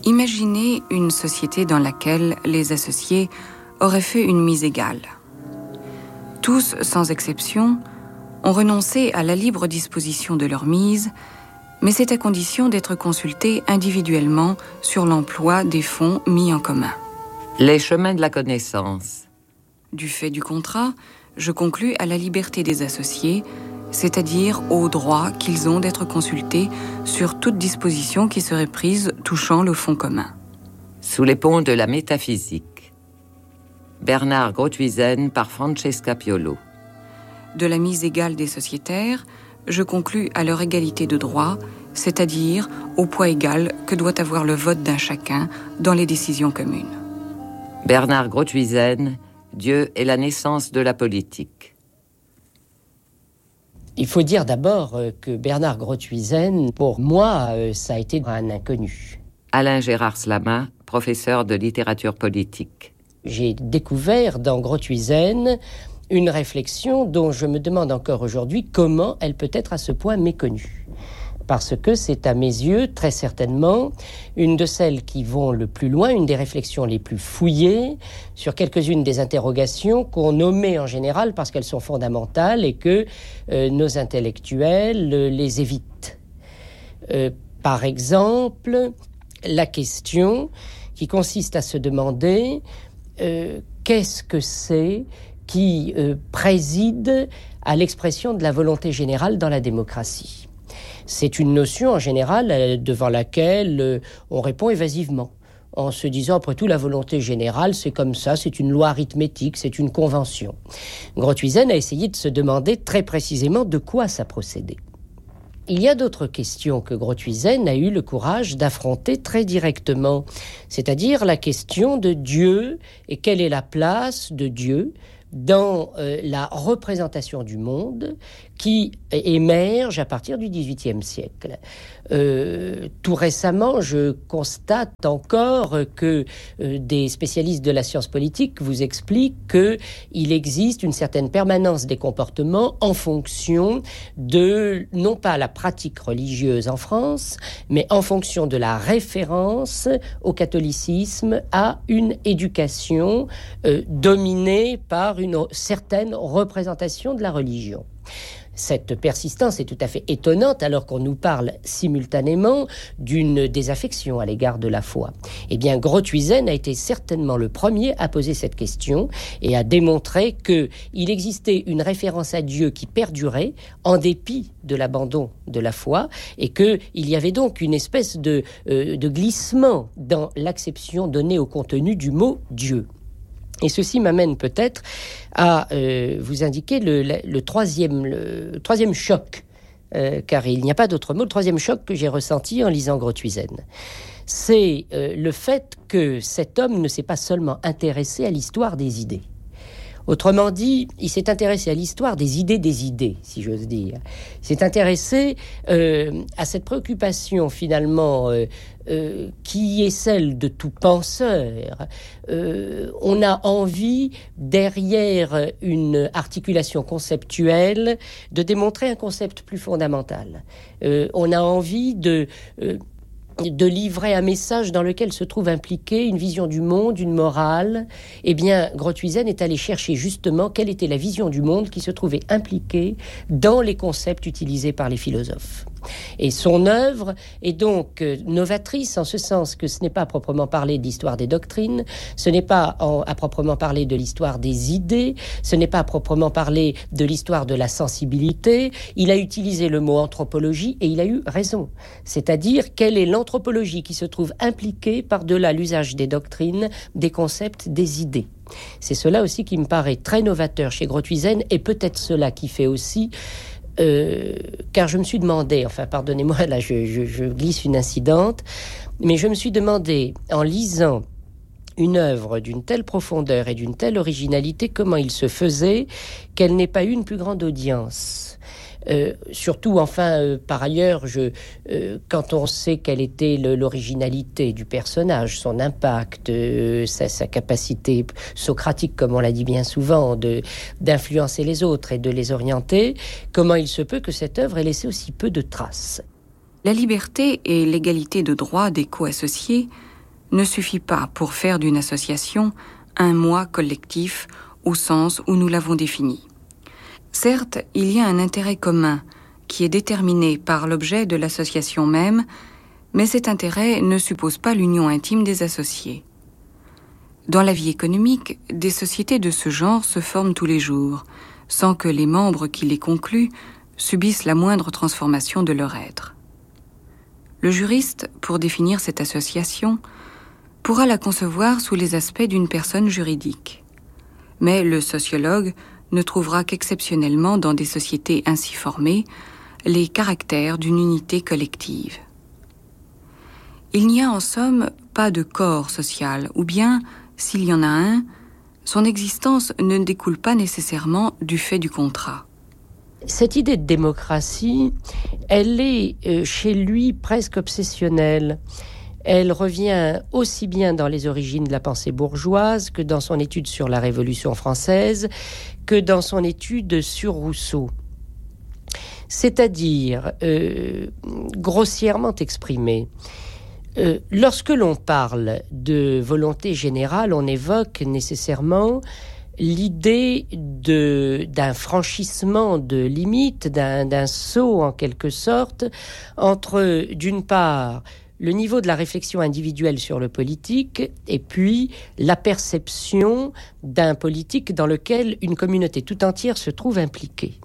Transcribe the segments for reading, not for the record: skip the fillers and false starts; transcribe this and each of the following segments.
Imaginez une société dans laquelle les associés auraient fait une mise égale. Tous, sans exception, ont renoncé à la libre disposition de leur mise, mais c'est à condition d'être consultés individuellement sur l'emploi des fonds mis en commun. Les chemins de la connaissance. Du fait du contrat, je conclus à la liberté des associés, c'est-à-dire au droit qu'ils ont d'être consultés sur toute disposition qui serait prise touchant le fonds commun. Sous les ponts de la métaphysique. Bernard Grothuizen par Francesca Piolo. De la mise égale des sociétaires, je conclus à leur égalité de droit, c'est-à-dire au poids égal que doit avoir le vote d'un chacun dans les décisions communes. Bernard Grothuizen, Dieu et la naissance de la politique. Il faut dire d'abord que Bernard Grothuizen, pour moi, ça a été un inconnu. Alain Gérard Slama, professeur de littérature politique. J'ai découvert dans Grothuizen une réflexion dont je me demande encore aujourd'hui comment elle peut être à ce point méconnue. Parce que c'est à mes yeux, très certainement, une de celles qui vont le plus loin, une des réflexions les plus fouillées sur quelques-unes des interrogations qu'on omet en général parce qu'elles sont fondamentales et que nos intellectuels les évitent. Par exemple, la question qui consiste à se demander qu'est-ce que c'est qui préside à l'expression de la volonté générale dans la démocratie. C'est une notion en général devant laquelle on répond évasivement, en se disant après tout la volonté générale c'est comme ça, c'est une loi arithmétique, c'est une convention. Grothuizen a essayé de se demander très précisément de quoi ça procédait. Il y a d'autres questions que Grothuizen a eu le courage d'affronter très directement, c'est-à-dire la question de Dieu et quelle est la place de Dieu dans la représentation du monde qui émerge à partir du XVIIIe siècle. Tout récemment, je constate encore que des spécialistes de la science politique vous expliquent qu'il existe une certaine permanence des comportements en fonction de, non pas la pratique religieuse en France, mais en fonction de la référence au catholicisme, à une éducation dominée par une certaine représentation de la religion. Cette persistance est tout à fait étonnante alors qu'on nous parle simultanément d'une désaffection à l'égard de la foi. Eh bien, Grothuizen a été certainement le premier à poser cette question et à démontrer qu'il existait une référence à Dieu qui perdurait en dépit de l'abandon de la foi et qu'il y avait donc une espèce de glissement dans l'acception donnée au contenu du mot Dieu. Et ceci m'amène peut-être à vous indiquer le troisième choc, car il n'y a pas d'autre mot, le troisième choc que j'ai ressenti en lisant Grothuizen. C'est le fait que cet homme ne s'est pas seulement intéressé à l'histoire des idées. Autrement dit, il s'est intéressé à l'histoire des idées, si j'ose dire. Il s'est intéressé à cette préoccupation, finalement, qui est celle de tout penseur. On a envie, derrière une articulation conceptuelle, de démontrer un concept plus fondamental. On a envie de livrer un message dans lequel se trouve impliquée une vision du monde, une morale. Eh bien, Grothuizen est allé chercher justement quelle était la vision du monde qui se trouvait impliquée dans les concepts utilisés par les philosophes. Et son œuvre est donc novatrice en ce sens que ce n'est pas à proprement parler de l'histoire des doctrines, ce n'est pas à proprement parler de l'histoire des idées, ce n'est pas à proprement parler de l'histoire de la sensibilité. Il a utilisé le mot anthropologie et il a eu raison. C'est-à-dire quelle est l'anthropologie qui se trouve impliquée par-delà l'usage des doctrines, des concepts, des idées. C'est cela aussi qui me paraît très novateur chez Grothuizen et peut-être cela qui fait aussi car je me suis demandé, enfin pardonnez-moi, là je glisse une incidente, mais je me suis demandé, en lisant une œuvre d'une telle profondeur et d'une telle originalité, comment il se faisait qu'elle n'ait pas eu une plus grande audience. Surtout, enfin, par ailleurs, quand on sait quelle était l'originalité du personnage, son impact, sa capacité socratique, comme on l'a dit bien souvent, d'influencer les autres et de les orienter, comment il se peut que cette œuvre ait laissé aussi peu de traces ? La liberté et l'égalité de droit des co-associés ne suffit pas pour faire d'une association un moi collectif au sens où nous l'avons défini. Certes, il y a un intérêt commun qui est déterminé par l'objet de l'association même, mais cet intérêt ne suppose pas l'union intime des associés. Dans la vie économique, des sociétés de ce genre se forment tous les jours, sans que les membres qui les concluent subissent la moindre transformation de leur être. Le juriste, pour définir cette association, pourra la concevoir sous les aspects d'une personne juridique. Mais le sociologue ne trouvera qu'exceptionnellement dans des sociétés ainsi formées les caractères d'une unité collective. Il n'y a en somme pas de corps social, ou bien, s'il y en a un, son existence ne découle pas nécessairement du fait du contrat. Cette idée de démocratie, elle est chez lui presque obsessionnelle. Elle revient aussi bien dans les origines de la pensée bourgeoise que dans son étude sur la Révolution française, que dans son étude sur Rousseau. C'est-à-dire, grossièrement exprimé, lorsque l'on parle de volonté générale, on évoque nécessairement l'idée d'un franchissement de limites, d'un saut en quelque sorte, entre, d'une part, le niveau de la réflexion individuelle sur le politique et puis la perception d'un politique dans lequel une communauté tout entière se trouve impliquée.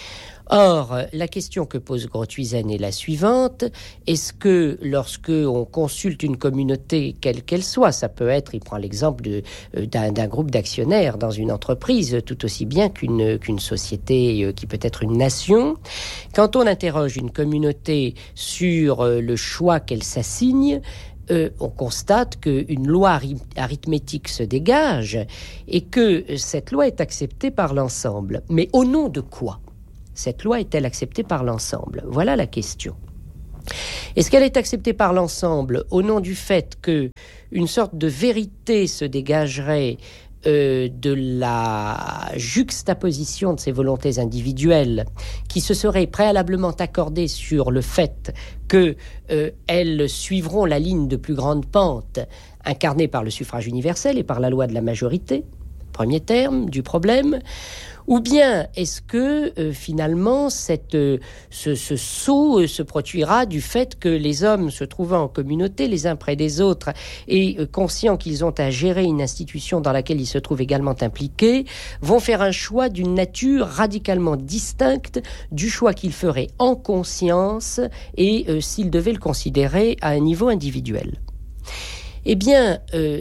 Or, la question que pose Grothuizen est la suivante. Est-ce que lorsque on consulte une communauté, quelle qu'elle soit, ça peut être, il prend l'exemple d'un groupe d'actionnaires dans une entreprise, tout aussi bien qu'une société qui peut être une nation, quand on interroge une communauté sur le choix qu'elle s'assigne, on constate qu'une loi arithmétique se dégage et que cette loi est acceptée par l'ensemble. Mais au nom de quoi ? Cette loi est-elle acceptée par l'ensemble ? Voilà la question. Est-ce qu'elle est acceptée par l'ensemble au nom du fait qu'une sorte de vérité se dégagerait de la juxtaposition de ces volontés individuelles qui se seraient préalablement accordées sur le fait qu'elles suivront la ligne de plus grande pente incarnée par le suffrage universel et par la loi de la majorité ? Premier terme du problème. Ou bien est-ce que finalement ce saut se produira du fait que les hommes se trouvant en communauté les uns près des autres et conscients qu'ils ont à gérer une institution dans laquelle ils se trouvent également impliqués, vont faire un choix d'une nature radicalement distincte du choix qu'ils feraient en conscience et s'ils devaient le considérer à un niveau individuel. Eh bien,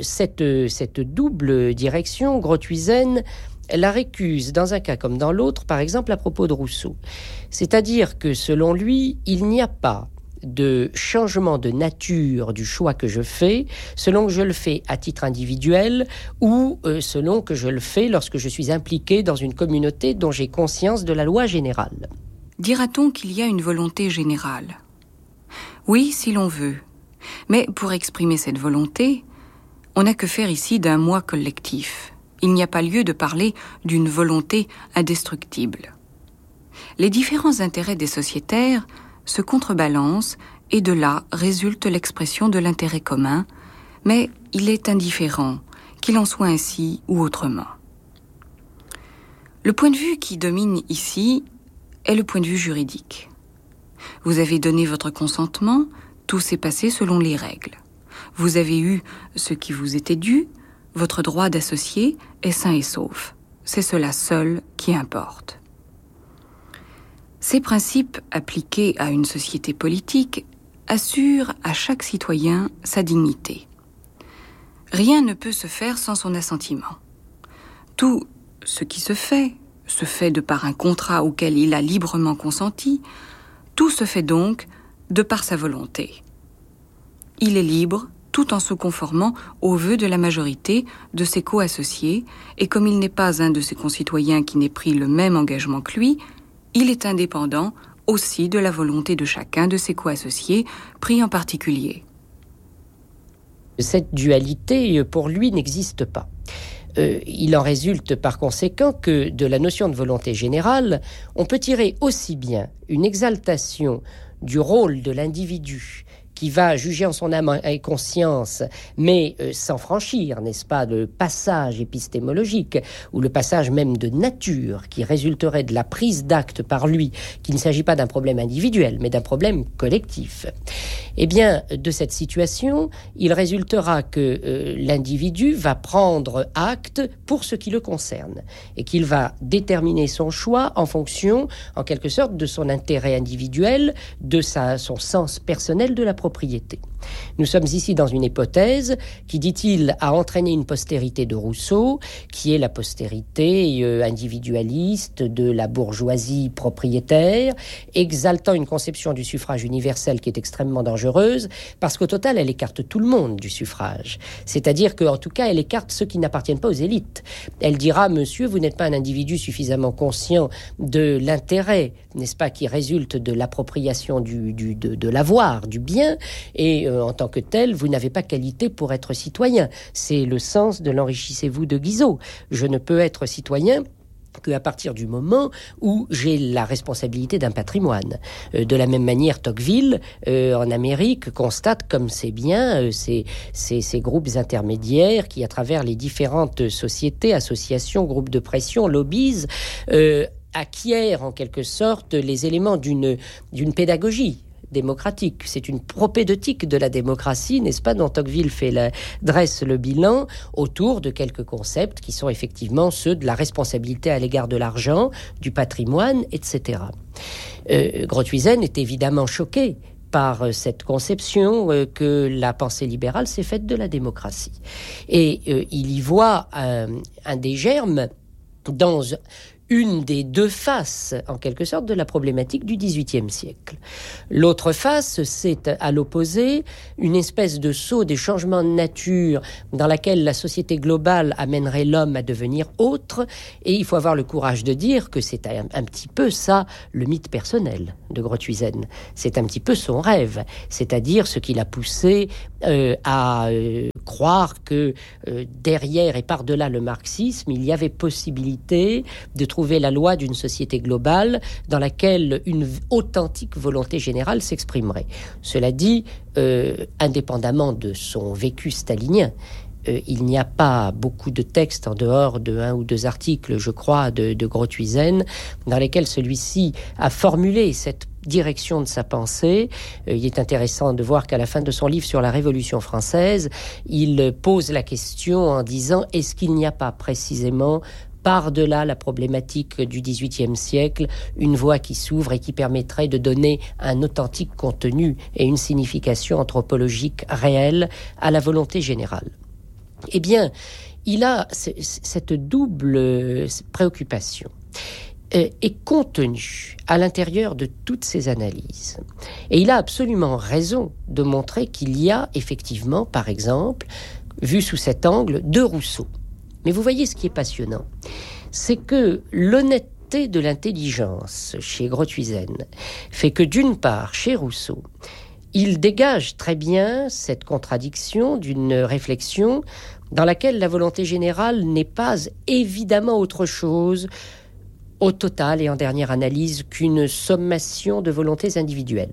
cette double direction, Grothuizen la récuse dans un cas comme dans l'autre, par exemple à propos de Rousseau. C'est-à-dire que, selon lui, il n'y a pas de changement de nature du choix que je fais, selon que je le fais à titre individuel ou selon que je le fais lorsque je suis impliqué dans une communauté dont j'ai conscience de la loi générale. Dira-t-on qu'il y a une volonté générale ? Oui, si l'on veut. Mais pour exprimer cette volonté, on n'a que faire ici d'un moi collectif. Il n'y a pas lieu de parler d'une volonté indestructible. Les différents intérêts des sociétaires se contrebalancent et de là résulte l'expression de l'intérêt commun, mais il est indifférent qu'il en soit ainsi ou autrement. Le point de vue qui domine ici est le point de vue juridique. Vous avez donné votre consentement, tout s'est passé selon les règles. Vous avez eu ce qui vous était dû, votre droit d'associé est sain et sauf. C'est cela seul qui importe. Ces principes appliqués à une société politique assurent à chaque citoyen sa dignité. Rien ne peut se faire sans son assentiment. Tout ce qui se fait de par un contrat auquel il a librement consenti, tout se fait donc de par sa volonté. Il est libre tout en se conformant aux vœux de la majorité de ses co-associés, et comme il n'est pas un de ses concitoyens qui n'ait pris le même engagement que lui, il est indépendant aussi de la volonté de chacun de ses co-associés, pris en particulier. Cette dualité, pour lui, n'existe pas. Il en résulte par conséquent que de la notion de volonté générale, on peut tirer aussi bien une exaltation du rôle de l'individu qui va juger en son âme et conscience, mais sans franchir, n'est-ce pas, le passage épistémologique, ou le passage même de nature, qui résulterait de la prise d'acte par lui, qu'il ne s'agit pas d'un problème individuel, mais d'un problème collectif. Eh bien, de cette situation, il résultera que l'individu va prendre acte pour ce qui le concerne, et qu'il va déterminer son choix en fonction, en quelque sorte, de son intérêt individuel, de son sens personnel de la propriété. Nous sommes ici dans une hypothèse qui, dit-il, a entraîné une postérité de Rousseau, qui est la postérité individualiste de la bourgeoisie propriétaire, exaltant une conception du suffrage universel qui est extrêmement dangereuse, parce qu'au total, elle écarte tout le monde du suffrage. C'est-à-dire qu'en tout cas, elle écarte ceux qui n'appartiennent pas aux élites. Elle dira, monsieur, vous n'êtes pas un individu suffisamment conscient de l'intérêt, n'est-ce pas, qui résulte de l'appropriation de l'avoir, du bien, et en tant que tel, vous n'avez pas qualité pour être citoyen. C'est le sens de l'enrichissez-vous de Guizot. Je ne peux être citoyen qu'à partir du moment où j'ai la responsabilité d'un patrimoine. De la même manière, Tocqueville, en Amérique, constate comme c'est bien ces groupes intermédiaires qui, à travers les différentes sociétés, associations, groupes de pression, lobbies, acquièrent en quelque sorte les éléments d'une pédagogie démocratique. C'est une propédeutique de la démocratie, n'est-ce pas, dont Tocqueville dresse le bilan autour de quelques concepts qui sont effectivement ceux de la responsabilité à l'égard de l'argent, du patrimoine, etc. Grothuizen est évidemment choqué par cette conception que la pensée libérale s'est faite de la démocratie. Et il y voit un des germes dans une des deux faces, en quelque sorte, de la problématique du XVIIIe siècle. L'autre face, c'est, à l'opposé, une espèce de saut des changements de nature dans laquelle la société globale amènerait l'homme à devenir autre, et il faut avoir le courage de dire que c'est un petit peu ça, le mythe personnel de Grothuizen. C'est un petit peu son rêve, c'est-à-dire ce qui l'a poussé à croire que derrière et par-delà le marxisme, il y avait possibilité de trouver la loi d'une société globale dans laquelle une authentique volonté générale s'exprimerait. Cela dit, indépendamment de son vécu stalinien, il n'y a pas beaucoup de textes en dehors de 1 ou 2 articles, je crois, de Grothuizen, dans lesquels celui-ci a formulé cette direction de sa pensée. Il est intéressant de voir qu'à la fin de son livre sur la Révolution française, il pose la question en disant « Est-ce qu'il n'y a pas précisément par-delà la problématique du XVIIIe siècle, une voie qui s'ouvre et qui permettrait de donner un authentique contenu et une signification anthropologique réelle à la volonté générale ?» Eh bien, il a cette double préoccupation est contenue à l'intérieur de toutes ces analyses. Et il a absolument raison de montrer qu'il y a effectivement, par exemple, vu sous cet angle, 2 Rousseau. Mais vous voyez ce qui est passionnant, c'est que l'honnêteté de l'intelligence chez Grothuizen fait que d'une part, chez Rousseau, il dégage très bien cette contradiction d'une réflexion dans laquelle la volonté générale n'est pas évidemment autre chose au total et en dernière analyse qu'une sommation de volontés individuelles.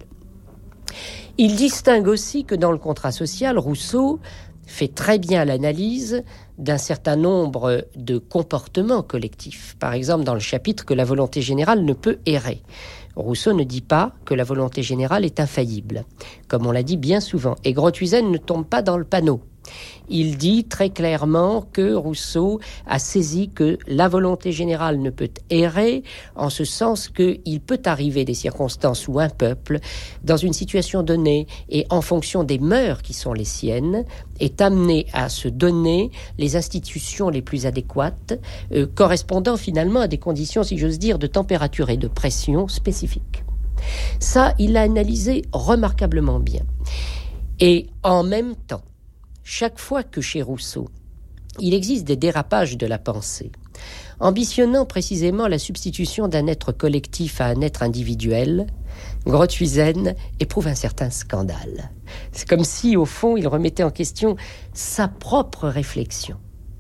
Il distingue aussi que dans le contrat social, Rousseau fait très bien l'analyse d'un certain nombre de comportements collectifs. Par exemple, dans le chapitre que la volonté générale ne peut errer. Rousseau ne dit pas que la volonté générale est infaillible, comme on l'a dit bien souvent. Et Grothuizen ne tombe pas dans le panneau. Il dit très clairement que Rousseau a saisi que la volonté générale ne peut errer, en ce sens qu'il peut arriver des circonstances où un peuple, dans une situation donnée et en fonction des mœurs qui sont les siennes, est amené à se donner les institutions les plus adéquates, correspondant finalement à des conditions, si j'ose dire, de température et de pression spécifiques. Ça, il l'a analysé remarquablement bien. Et en même temps, chaque fois que chez Rousseau, il existe des dérapages de la pensée, ambitionnant précisément la substitution d'un être collectif à un être individuel, Grothuizen éprouve un certain scandale. C'est comme si, au fond, il remettait en question sa propre réflexion.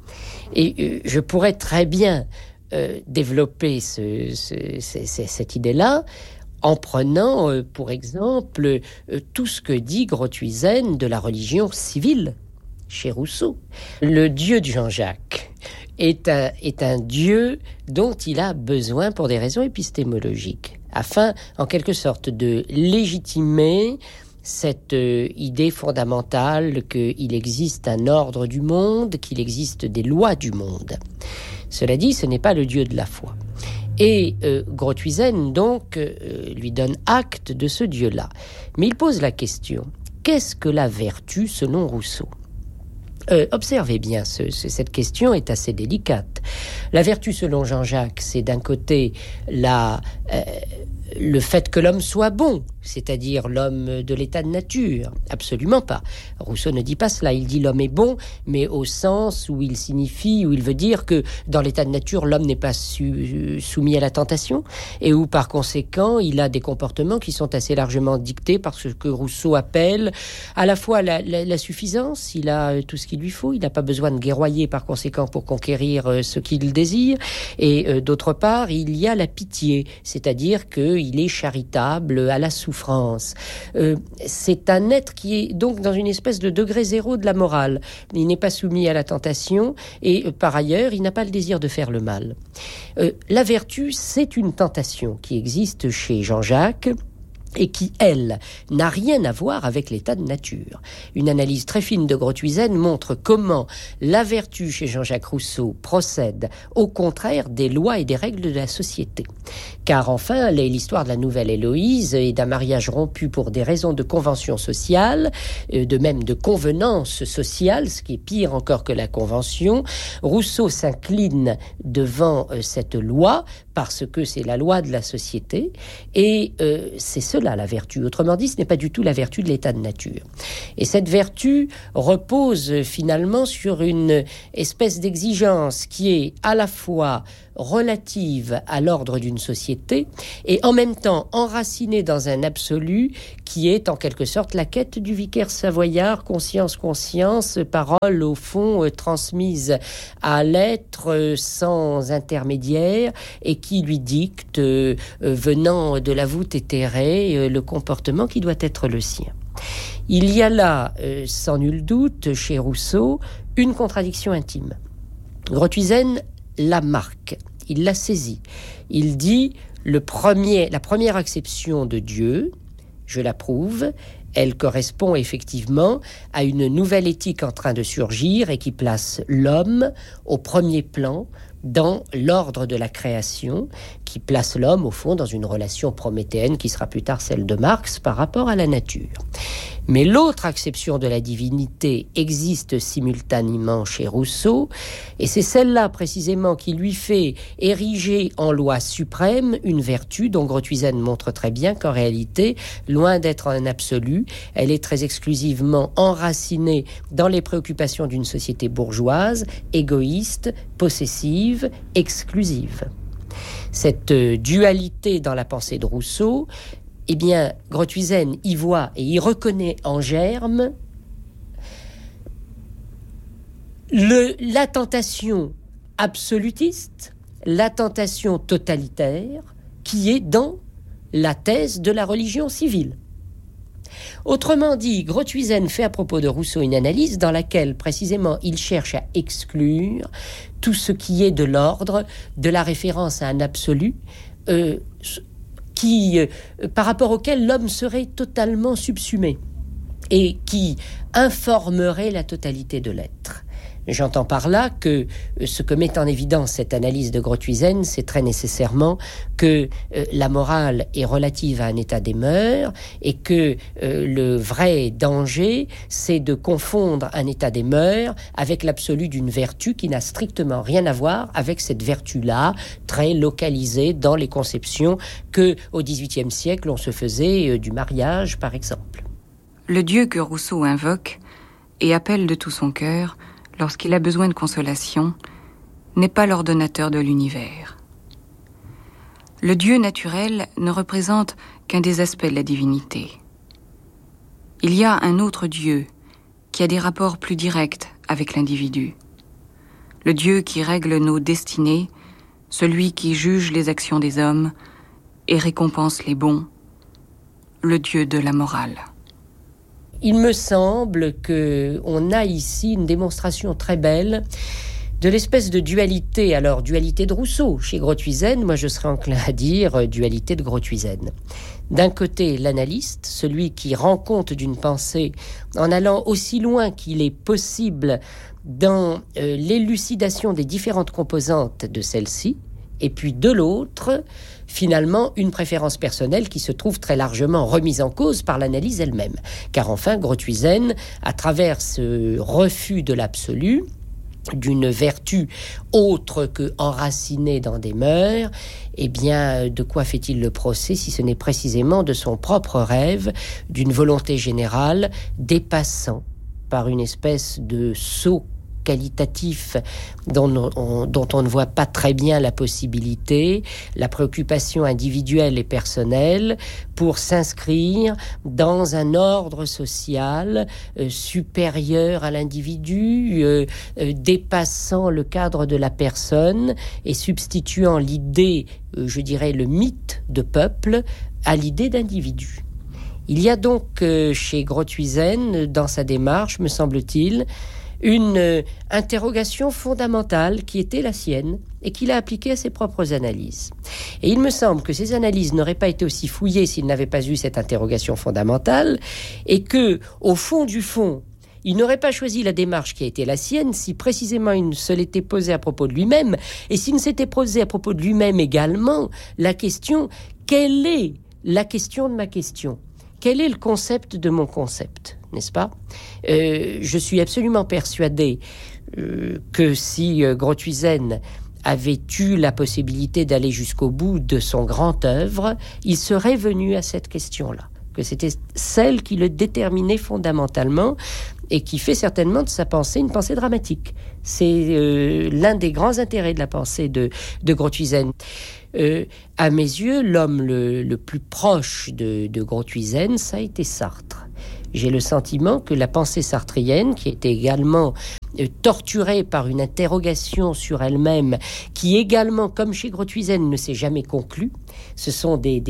Et je pourrais très bien développer cette idée-là en prenant, pour exemple, tout ce que dit Grothuizen de la religion civile chez Rousseau. Le Dieu de Jean-Jacques est un Dieu dont il a besoin pour des raisons épistémologiques, afin, en quelque sorte, de légitimer cette idée fondamentale qu'il existe un ordre du monde, qu'il existe des lois du monde. Cela dit, ce n'est pas le Dieu de la foi. Et Grothuizen, donc, lui donne acte de ce Dieu-là. Mais il pose la question, qu'est-ce que la vertu selon Rousseau ? Observez bien, cette question est assez délicate. La vertu selon Jean-Jacques, c'est d'un côté le fait que l'homme soit bon, c'est-à-dire l'homme de l'état de nature. Absolument pas. Rousseau ne dit pas cela. Il dit l'homme est bon, mais au sens où il signifie, où il veut dire que dans l'état de nature, l'homme n'est pas soumis à la tentation et où par conséquent, il a des comportements qui sont assez largement dictés par ce que Rousseau appelle à la fois la suffisance. Il a tout ce qu'il lui faut. Il n'a pas besoin de guerroyer par conséquent pour conquérir ce qu'il désire. Et d'autre part, il y a la pitié, c'est-à-dire qu'il est charitable à la souffrance. C'est un être qui est donc dans une espèce de degré zéro de la morale. Il n'est pas soumis à la tentation et par ailleurs, il n'a pas le désir de faire le mal. La vertu, c'est une tentation qui existe chez Jean-Jacques et qui, elle, n'a rien à voir avec l'état de nature. Une analyse très fine de Grothuizen montre comment la vertu chez Jean-Jacques Rousseau procède au contraire des lois et des règles de la société. Car enfin, l'histoire de la nouvelle Héloïse et d'un mariage rompu pour des raisons de convention sociale, de même de convenance sociale, ce qui est pire encore que la convention, Rousseau s'incline devant cette loi parce que c'est la loi de la société et c'est cela la vertu. Autrement dit, ce n'est pas du tout la vertu de l'état de nature. Et cette vertu repose finalement sur une espèce d'exigence qui est à la fois relative à l'ordre d'une société et en même temps enracinée dans un absolu qui est en quelque sorte la quête du vicaire savoyard, conscience, parole au fond transmise à l'être sans intermédiaire et qui lui dicte, venant de la voûte éthérée, le comportement qui doit être le sien. Il y a là, sans nul doute, chez Rousseau, une contradiction intime. Grothuizen la marque, il la saisit. Il dit, la première acception de Dieu, je l'approuve, elle correspond effectivement à une nouvelle éthique en train de surgir et qui place l'homme au premier plan dans l'ordre de la création, qui place l'homme au fond dans une relation prométhéenne qui sera plus tard celle de Marx par rapport à la nature. Mais l'autre acception de la divinité existe simultanément chez Rousseau, et c'est celle-là précisément qui lui fait ériger en loi suprême une vertu dont Grothuizen montre très bien qu'en réalité, loin d'être un absolu, elle est très exclusivement enracinée dans les préoccupations d'une société bourgeoise, égoïste, possessive, exclusive. Cette dualité dans la pensée de Rousseau, eh bien, Grothuizen y voit et y reconnaît en germe la tentation absolutiste, la tentation totalitaire qui est dans la thèse de la religion civile. Autrement dit, Grothuizen fait à propos de Rousseau une analyse dans laquelle précisément il cherche à exclure tout ce qui est de l'ordre de la référence à un absolu par rapport auquel l'homme serait totalement subsumé et qui informerait la totalité de l'être. J'entends par là que ce que met en évidence cette analyse de Grothuizen, c'est très nécessairement que la morale est relative à un état des mœurs et que le vrai danger, c'est de confondre un état des mœurs avec l'absolu d'une vertu qui n'a strictement rien à voir avec cette vertu-là, très localisée dans les conceptions que, au XVIIIe siècle, on se faisait du mariage, par exemple. Le Dieu que Rousseau invoque et appelle de tout son cœur lorsqu'il a besoin de consolation, n'est pas l'ordonnateur de l'univers. Le Dieu naturel ne représente qu'un des aspects de la divinité. Il y a un autre Dieu qui a des rapports plus directs avec l'individu. Le Dieu qui règle nos destinées, celui qui juge les actions des hommes et récompense les bons le dieu de la morale. Il me semble qu'on a ici une démonstration très belle de l'espèce de dualité, alors dualité de Rousseau. Chez Grothuizen, moi je serais enclin à dire dualité de Grothuizen. D'un côté, l'analyste, celui qui rend compte d'une pensée en allant aussi loin qu'il est possible dans l'élucidation des différentes composantes de celle-ci, et puis de l'autre, finalement, une préférence personnelle qui se trouve très largement remise en cause par l'analyse elle-même. Car enfin, Grothuizen, à travers ce refus de l'absolu, d'une vertu autre que enracinée dans des mœurs, eh bien, de quoi fait-il le procès si ce n'est précisément de son propre rêve, d'une volonté générale dépassant par une espèce de saut qualitatif dont on ne voit pas très bien la possibilité, la préoccupation individuelle et personnelle pour s'inscrire dans un ordre social supérieur à l'individu, dépassant le cadre de la personne et substituant l'idée, je dirais le mythe de peuple, à l'idée d'individu. Il y a donc chez Grothuizen, dans sa démarche, me semble-t-il, une interrogation fondamentale qui était la sienne et qu'il a appliquée à ses propres analyses. Et il me semble que ces analyses n'auraient pas été aussi fouillées s'il n'avait pas eu cette interrogation fondamentale et que, au fond du fond, il n'aurait pas choisi la démarche qui a été la sienne si précisément il se l'était posé à propos de lui-même et s'il ne s'était posé à propos de lui-même également la question « Quelle est la question de ma question ? Quel est le concept de mon concept ?» N'est-ce pas ? Je suis absolument persuadé que si Grothuizen avait eu la possibilité d'aller jusqu'au bout de son grand œuvre, il serait venu à cette question-là, que c'était celle qui le déterminait fondamentalement et qui fait certainement de sa pensée une pensée dramatique. C'est l'un des grands intérêts de la pensée de Grothuizen. À mes yeux, l'homme le plus proche de Grothuizen, ça a été Sartre. J'ai le sentiment que la pensée sartrienne, qui était également torturée par une interrogation sur elle-même, qui également, comme chez Grothuizen, ne s'est jamais conclue, ce sont des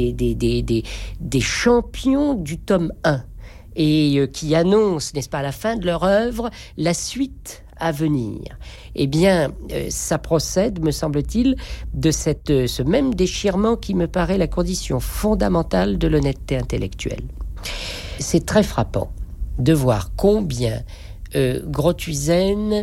champions du tome 1, et qui annoncent, n'est-ce pas, à la fin de leur œuvre, la suite à venir. Eh bien, ça procède, me semble-t-il, de ce même déchirement qui me paraît la condition fondamentale de l'honnêteté intellectuelle. C'est très frappant de voir combien Grothuizen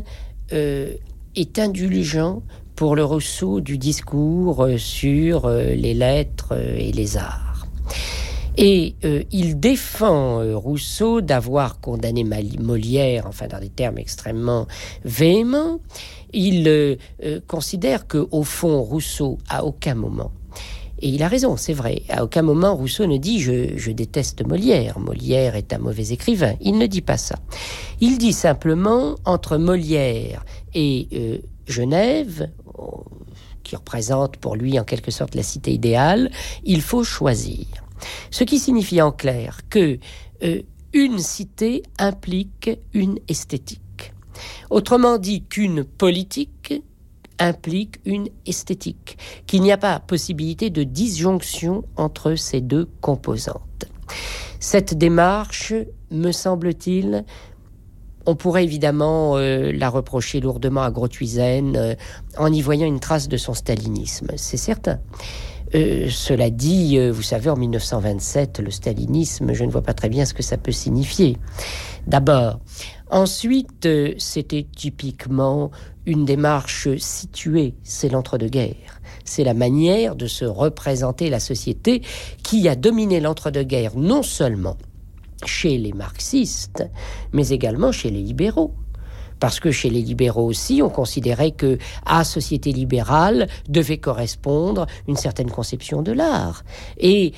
est indulgent pour le Rousseau du discours sur les lettres et les arts. Et il défend Rousseau d'avoir condamné Molière, enfin dans des termes extrêmement véhéments. Il considère qu'au fond, Rousseau, à aucun moment, et il a raison, c'est vrai, à aucun moment Rousseau ne dit « je déteste Molière, Molière est un mauvais écrivain ». Il ne dit pas ça. Il dit simplement, entre Molière et Genève, qui représente pour lui en quelque sorte la cité idéale, il faut choisir. Ce qui signifie en clair que une cité implique une esthétique. Autrement dit qu'une politique implique une esthétique, qu'il n'y a pas possibilité de disjonction entre ces deux composantes. Cette démarche, me semble-t-il, on pourrait évidemment la reprocher lourdement à Grothuizen en y voyant une trace de son stalinisme, c'est certain. Cela dit, vous savez, en 1927, le stalinisme, je ne vois pas très bien ce que ça peut signifier. D'abord. Ensuite, c'était typiquement une démarche située, c'est l'entre-deux-guerres. C'est la manière de se représenter la société qui a dominé l'entre-deux-guerres, non seulement chez les marxistes, mais également chez les libéraux. Parce que chez les libéraux aussi, on considérait que à société libérale devait correspondre une certaine conception de l'art. Et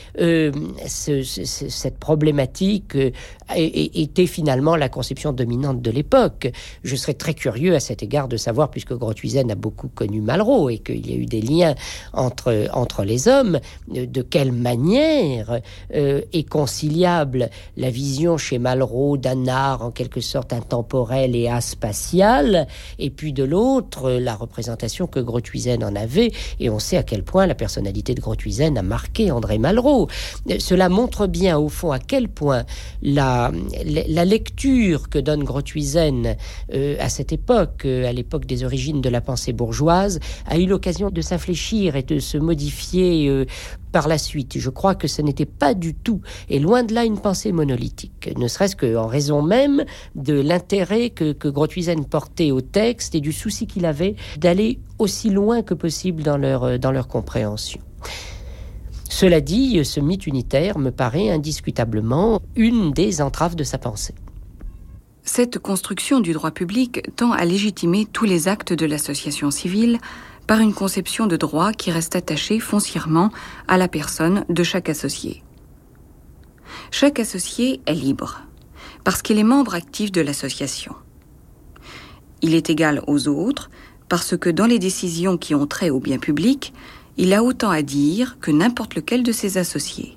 cette problématique était finalement la conception dominante de l'époque. Je serais très curieux à cet égard de savoir, puisque Grothuizen a beaucoup connu Malraux et qu'il y a eu des liens entre les hommes, de quelle manière est conciliable la vision chez Malraux d'un art en quelque sorte intemporel et aspect spatiale, et puis de l'autre, la représentation que Grothuizen en avait, et on sait à quel point la personnalité de Grothuizen a marqué André Malraux. Cela montre bien, au fond, à quel point la lecture que donne Grothuizen à cette époque, à l'époque des origines de la pensée bourgeoise, a eu l'occasion de s'infléchir et de se modifier par la suite. Je crois que ce n'était pas du tout, et loin de là, une pensée monolithique, ne serait-ce qu'en raison même de l'intérêt que Grothuizen portait au texte et du souci qu'il avait d'aller aussi loin que possible dans leur compréhension. Cela dit, ce mythe unitaire me paraît indiscutablement une des entraves de sa pensée. Cette construction du droit public tend à légitimer tous les actes de l'association civile par une conception de droit qui reste attachée foncièrement à la personne de chaque associé. Chaque associé est libre, parce qu'il est membre actif de l'association. Il est égal aux autres, parce que dans les décisions qui ont trait au bien public, il a autant à dire que n'importe lequel de ses associés.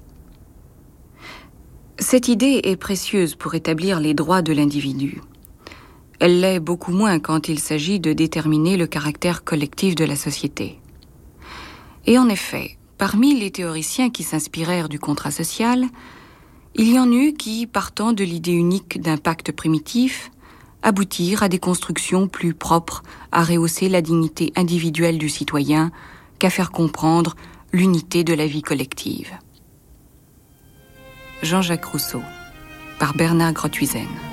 Cette idée est précieuse pour établir les droits de l'individu. Elle l'est beaucoup moins quand il s'agit de déterminer le caractère collectif de la société. Et en effet, parmi les théoriciens qui s'inspirèrent du contrat social, il y en eut qui, partant de l'idée unique d'un pacte primitif, aboutirent à des constructions plus propres à rehausser la dignité individuelle du citoyen qu'à faire comprendre l'unité de la vie collective. Jean-Jacques Rousseau, par Bernard Grothuizen.